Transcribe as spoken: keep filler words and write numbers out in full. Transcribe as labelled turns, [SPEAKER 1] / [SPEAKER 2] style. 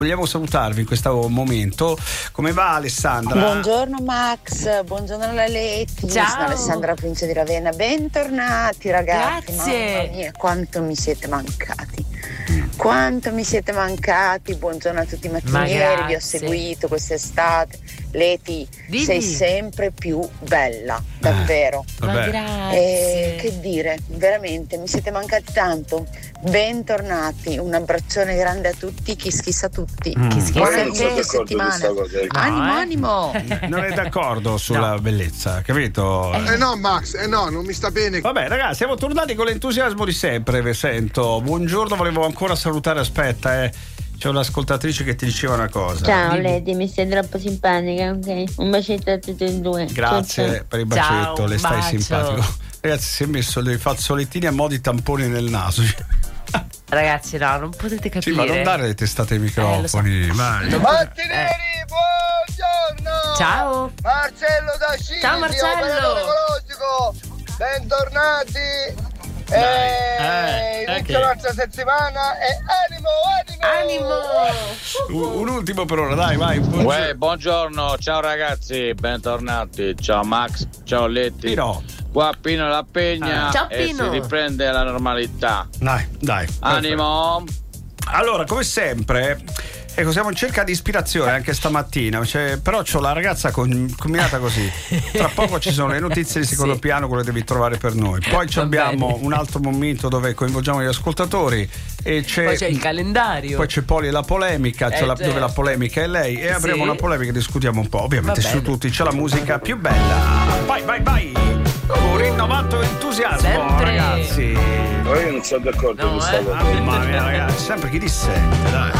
[SPEAKER 1] Vogliamo salutarvi in questo momento. Come va Alessandra?
[SPEAKER 2] Buongiorno Max, buongiorno alla Leti.
[SPEAKER 3] Ciao.
[SPEAKER 2] Sono Alessandra Prince di Ravenna. Bentornati ragazzi.
[SPEAKER 3] Grazie.
[SPEAKER 2] Mamma mia, quanto mi siete mancati. Quanto mi siete mancati. Buongiorno a tutti i mattinieri, vi ho seguito quest'estate. Leti,
[SPEAKER 3] Dimmi.
[SPEAKER 2] sei sempre più bella, davvero.
[SPEAKER 3] Ma
[SPEAKER 1] Vabbè.
[SPEAKER 3] grazie.
[SPEAKER 2] E che dire, veramente mi siete mancati tanto. Bentornati, un abbraccione grande a tutti, chi schissa tutti.
[SPEAKER 1] Mm.
[SPEAKER 3] Chi schifo.
[SPEAKER 2] Buon
[SPEAKER 3] Perché?
[SPEAKER 2] inizio di settimana. Animo,
[SPEAKER 3] No, eh.
[SPEAKER 2] animo.
[SPEAKER 1] Non è d'accordo sulla
[SPEAKER 3] No.
[SPEAKER 1] bellezza, capito?
[SPEAKER 4] Eh no Max, eh no, non mi sta bene.
[SPEAKER 1] Vabbè ragazzi, siamo tornati con l'entusiasmo di sempre, vi sento. Buongiorno, volevo ancora salutare, aspetta eh. C'è un'ascoltatrice che ti diceva una cosa.
[SPEAKER 5] Ciao
[SPEAKER 1] Dimmi.
[SPEAKER 5] Lady, mi sei troppo simpatica, ok? Un bacetto a tutti e due.
[SPEAKER 1] Grazie
[SPEAKER 5] Ciao, ciao.
[SPEAKER 1] per il bacetto,
[SPEAKER 3] Ciao,
[SPEAKER 1] le stai
[SPEAKER 3] bacio.
[SPEAKER 1] simpatico. Ragazzi, si è messo dei fazzolettini a mo' di tamponi nel naso.
[SPEAKER 3] Ragazzi, no, non potete capire.
[SPEAKER 1] Sì, ma non dare le testate ai microfoni. vai.
[SPEAKER 3] Non
[SPEAKER 4] Mattineri, buongiorno!
[SPEAKER 3] Ciao.
[SPEAKER 4] Marcello da Scini,
[SPEAKER 3] Ciao, Marcello.
[SPEAKER 4] operatore ecologico, bentornati!
[SPEAKER 1] Dai,
[SPEAKER 4] E
[SPEAKER 1] eh,
[SPEAKER 4] inizio
[SPEAKER 1] eh,
[SPEAKER 4] la nostra settimana e animo, animo!
[SPEAKER 3] Animo.
[SPEAKER 1] Un, un ultimo per ora, dai, vai.
[SPEAKER 6] Uè, buongiorno, ciao ragazzi, bentornati. Ciao Max, ciao Letti.
[SPEAKER 1] Pino.
[SPEAKER 6] Qua Pino La Pegna
[SPEAKER 3] Ah. Ciao,
[SPEAKER 6] e
[SPEAKER 3] Pino.
[SPEAKER 6] si riprende la normalità.
[SPEAKER 1] Dai, dai.
[SPEAKER 6] Animo.
[SPEAKER 1] Allora, come sempre, ecco, siamo in cerca di ispirazione anche stamattina, cioè, però c'ho la ragazza con- combinata così. Tra poco ci sono le notizie di secondo
[SPEAKER 3] Sì.
[SPEAKER 1] piano, quelle devi trovare per noi. Poi ci
[SPEAKER 3] Va
[SPEAKER 1] abbiamo
[SPEAKER 3] bene.
[SPEAKER 1] un altro momento dove coinvolgiamo gli ascoltatori e c'è,
[SPEAKER 3] Poi c'è il calendario.
[SPEAKER 1] poi c'è Poli e la polemica, c'è
[SPEAKER 3] Eh,
[SPEAKER 1] la,
[SPEAKER 3] certo.
[SPEAKER 1] dove la polemica è lei e avremo
[SPEAKER 3] Sì.
[SPEAKER 1] una polemica, discutiamo un po'. Ovviamente
[SPEAKER 3] Va
[SPEAKER 1] su
[SPEAKER 3] bene.
[SPEAKER 1] tutti c'è la musica più bella. Vai, vai, vai! Un rinnovato entusiasmo,
[SPEAKER 3] Sempre.
[SPEAKER 1] ragazzi.
[SPEAKER 7] Ma io non sono d'accordo
[SPEAKER 3] No,
[SPEAKER 7] con questa
[SPEAKER 3] eh.
[SPEAKER 7] cosa.
[SPEAKER 1] Mamma mia, ragazzi, sempre chi dissente, dai.